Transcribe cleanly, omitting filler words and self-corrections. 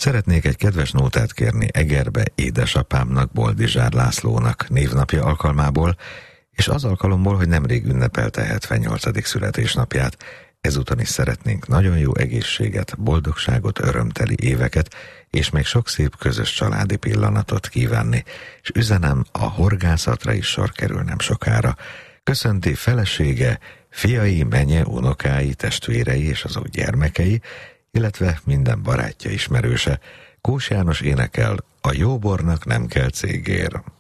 Szeretnék egy kedves nótát kérni Egerbe édesapámnak, Boldizsár Lászlónak névnapja alkalmából, és az alkalomból, hogy nemrég ünnepelte 78. születésnapját. Ezúton is szeretnénk nagyon jó egészséget, boldogságot, örömteli éveket, és még sok szép közös családi pillanatot kívánni, és üzenem, a horgászatra is sor kerül nem sokára. Köszönti felesége, fiai, menye, unokái, testvérei és azok gyermekei, illetve minden barátja, ismerőse. Kós János énekel, a jóbornak nem kell cégér.